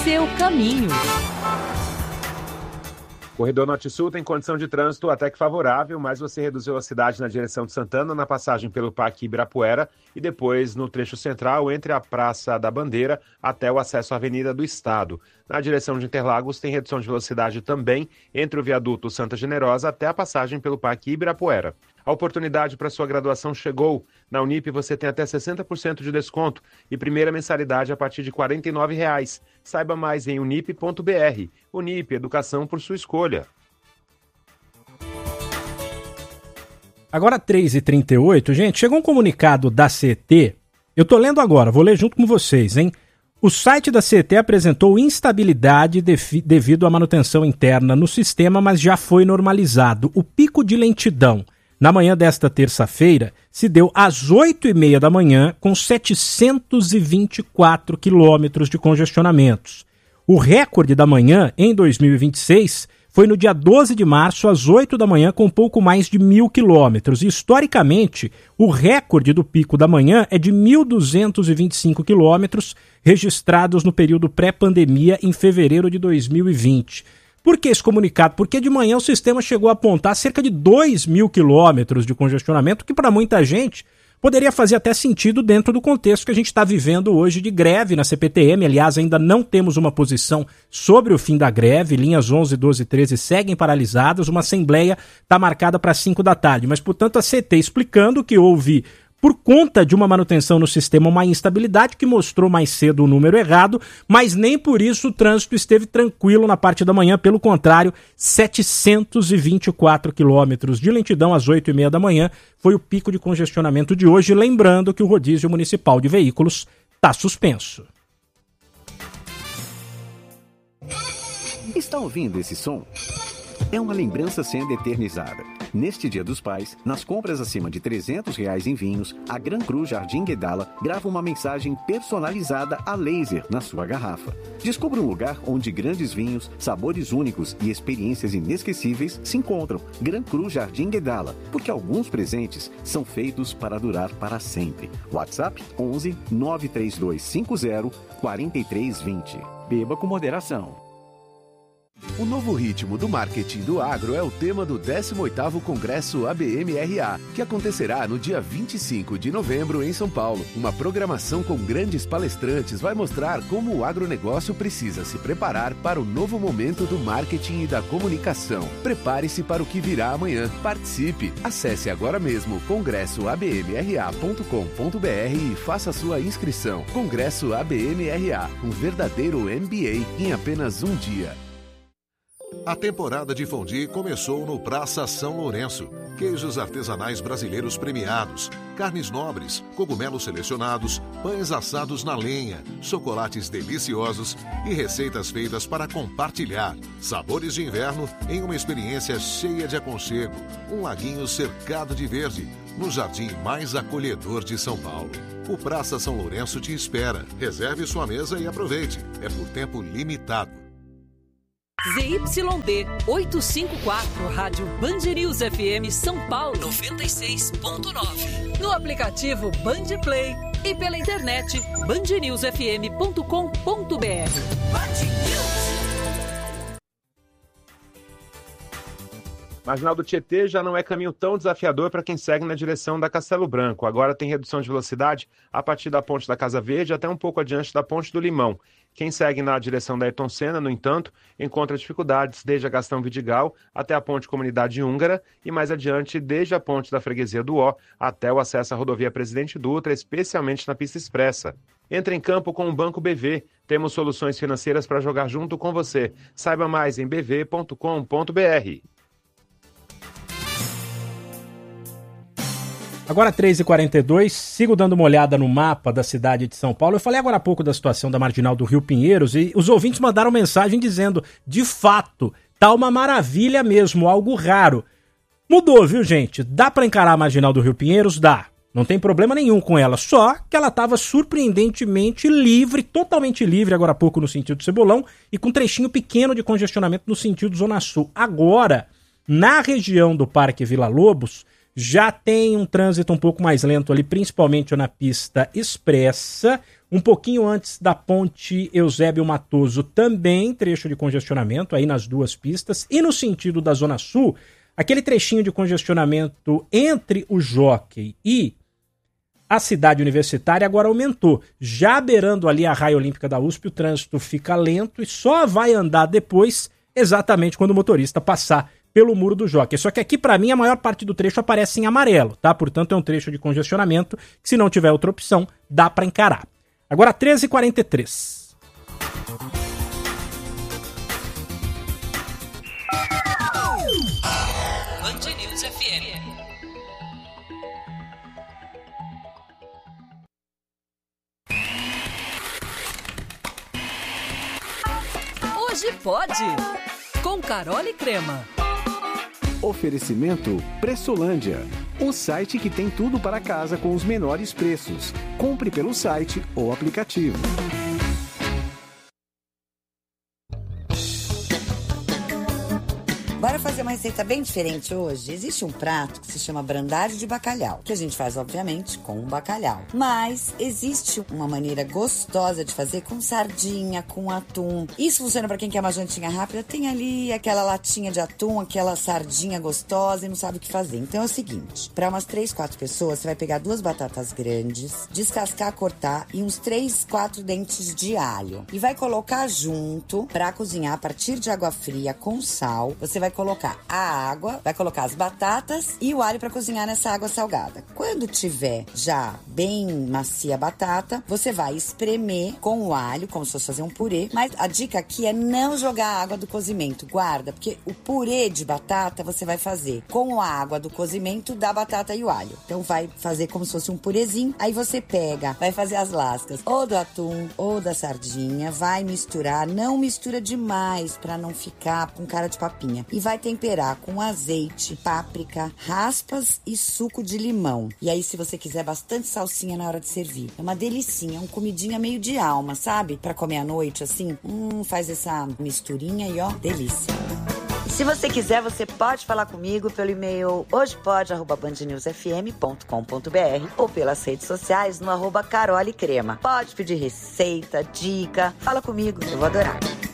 seu caminho. Corredor Norte-Sul tem condição de trânsito até que favorável, mas você reduziu a velocidade na direção de Santana, na passagem pelo Parque Ibirapuera e depois no trecho central entre a Praça da Bandeira até o acesso à Avenida do Estado. Na direção de Interlagos tem redução de velocidade também entre o viaduto Santa Generosa até a passagem pelo Parque Ibirapuera. A oportunidade para sua graduação chegou. Na Unip você tem até 60% de desconto e primeira mensalidade a partir de R$ 49,00. Saiba mais em unip.br. Unip, educação por sua escolha. Agora 3h38, gente, chegou um comunicado da CET. Eu tô lendo agora, vou ler junto com vocês, hein? O site da CET apresentou instabilidade devido à manutenção interna no sistema, mas já foi normalizado. O pico de lentidão na manhã desta terça-feira se deu às 8h30 da manhã, com 724 quilômetros de congestionamentos. O recorde da manhã, em 2026, foi no dia 12 de março, às 8 da manhã, com pouco mais de 1.000 quilômetros. E, historicamente, o recorde do pico da manhã é de 1.225 quilômetros, registrados no período pré-pandemia, em fevereiro de 2020. Por que esse comunicado? Porque de manhã o sistema chegou a apontar cerca de 2.000 quilômetros de congestionamento, que para muita gente poderia fazer até sentido dentro do contexto que a gente está vivendo hoje de greve na CPTM. Aliás, ainda não temos uma posição sobre o fim da greve. Linhas 11, 12 e 13 seguem paralisadas. Uma assembleia está marcada para 5 da tarde. Mas, portanto, a CT explicando que houve, por conta de uma manutenção no sistema, uma instabilidade que mostrou mais cedo o número errado, mas nem por isso o trânsito esteve tranquilo na parte da manhã. Pelo contrário, 724 quilômetros de lentidão às 8h30 da manhã foi o pico de congestionamento de hoje. Lembrando que o rodízio municipal de veículos está suspenso. Está ouvindo esse som? É uma lembrança sendo eternizada. Neste Dia dos Pais, nas compras acima de R$300 em vinhos, a Gran Cru Jardim Guedala grava uma mensagem personalizada a laser na sua garrafa. Descubra um lugar onde grandes vinhos, sabores únicos e experiências inesquecíveis se encontram. Gran Cru Jardim Guedala, porque alguns presentes são feitos para durar para sempre. WhatsApp 11 93250 4320. Beba com moderação. O novo ritmo do marketing do agro é o tema do 18º Congresso ABM-RA, que acontecerá no dia 25 de novembro em São Paulo. Uma programação com grandes palestrantes vai mostrar como o agronegócio precisa se preparar para o novo momento do marketing e da comunicação. Prepare-se para o que virá amanhã. Participe! Acesse agora mesmo congressoabmra.com.br e faça sua inscrição. Congresso ABM-RA, um verdadeiro MBA em apenas um dia. A temporada de fondue começou no Praça São Lourenço. Queijos artesanais brasileiros premiados, carnes nobres, cogumelos selecionados, pães assados na lenha, chocolates deliciosos e receitas feitas para compartilhar. Sabores de inverno em uma experiência cheia de aconchego. Um laguinho cercado de verde, no jardim mais acolhedor de São Paulo. O Praça São Lourenço te espera. Reserve sua mesa e aproveite. É por tempo limitado. ZYD 854, Rádio Band News FM São Paulo 96.9. No aplicativo Band Play e pela internet bandnewsfm.com.br. Marginal do Tietê já não é caminho tão desafiador para quem segue na direção da Castelo Branco. Agora tem redução de velocidade a partir da Ponte da Casa Verde até um pouco adiante da Ponte do Limão. Quem segue na direção da Ayrton Senna, no entanto, encontra dificuldades desde a Gastão Vidigal até a Ponte Comunidade Húngara e mais adiante desde a Ponte da Freguesia do Ó até o acesso à rodovia Presidente Dutra, especialmente na pista expressa. Entre em campo com o Banco BV. Temos soluções financeiras para jogar junto com você. Saiba mais em bv.com.br. Agora 3h42, sigo dando uma olhada no mapa da cidade de São Paulo. Eu falei agora há pouco da situação da Marginal do Rio Pinheiros e os ouvintes mandaram mensagem dizendo, de fato, tá uma maravilha mesmo, algo raro. Mudou, viu, gente? Dá pra encarar a Marginal do Rio Pinheiros? Dá. Não tem problema nenhum com ela, só que ela tava surpreendentemente livre, totalmente livre agora há pouco no sentido do Cebolão e com um trechinho pequeno de congestionamento no sentido Zona Sul. Agora, na região do Parque Vila Lobos, já tem um trânsito um pouco mais lento ali, principalmente na pista expressa, Um pouquinho antes da ponte Eusébio Matoso, também trecho de congestionamento aí nas duas pistas. E no sentido da Zona Sul, aquele trechinho de congestionamento entre o Jockey e a cidade universitária agora aumentou. Já beirando ali a raia olímpica da USP, o trânsito fica lento e só vai andar depois, exatamente quando o motorista passar pelo muro do Jockey. Só que aqui, para mim, a maior parte do trecho aparece em amarelo, tá? Portanto, é um trecho de congestionamento que, se não tiver outra opção, dá para encarar. Agora, 13h43. Band News FM. Hoje pode. Com Carol e Crema. Oferecimento Pressolândia, o site que tem tudo para casa com os menores preços. Compre pelo site ou aplicativo. Bora fazer uma receita bem diferente hoje? Existe um prato que se chama brandade de bacalhau, que a gente faz, obviamente, com um bacalhau. Mas existe uma maneira gostosa de fazer com sardinha, com atum. Isso funciona para quem quer uma jantinha rápida. Tem ali aquela latinha de atum, aquela sardinha gostosa e não sabe o que fazer. Então é o seguinte, para umas 3, 4 pessoas, você vai pegar 2 batatas grandes, descascar, cortar e uns 3, 4 dentes de alho. E vai colocar junto para cozinhar a partir de água fria com sal. Você vai colocar a água, vai colocar as batatas e o alho para cozinhar nessa água salgada. Quando tiver já bem macia a batata, você vai espremer com o alho, como se fosse fazer um purê. Mas a dica aqui é não jogar a água do cozimento, guarda, porque o purê de batata você vai fazer com a água do cozimento da batata e o alho. Então vai fazer como se fosse um purezinho. Aí você pega, vai fazer as lascas ou do atum ou da sardinha, vai misturar, não mistura demais para não ficar com cara de papinha. E vai temperar com azeite, páprica, raspas e suco de limão. E aí, se você quiser, bastante salsinha na hora de servir. É uma delicinha, uma comidinha meio de alma, sabe? Pra comer à noite, assim. Faz essa misturinha e ó, delícia. Se você quiser, você pode falar comigo pelo e-mail hojepode@bandnewsfm.com.br ou pelas redes sociais no @Carol e Crema. Pode pedir receita, dica, fala comigo, eu vou adorar.